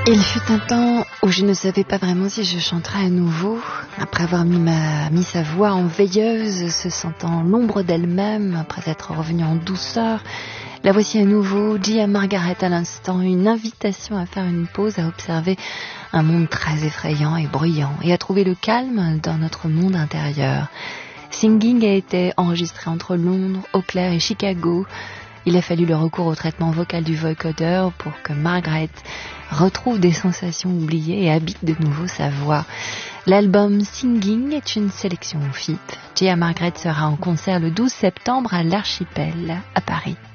Il fut un temps où je ne savais pas vraiment si je chanterais à nouveau, après avoir mis sa voix en veilleuse, se sentant l'ombre d'elle-même, après être revenue en douceur. La voici à nouveau, dit à Margaret à l'instant, une invitation à faire une pause, à observer un monde très effrayant et bruyant, et à trouver le calme dans notre monde intérieur. Singing a été enregistré entre Londres, Eau Claire et Chicago. Il a fallu le recours au traitement vocal du vocoder pour que Margaret retrouve des sensations oubliées et habite de nouveau sa voix. L'album Singing est une sélection FIP. Gia Margaret sera en concert le 12 septembre à l'Archipel, à Paris.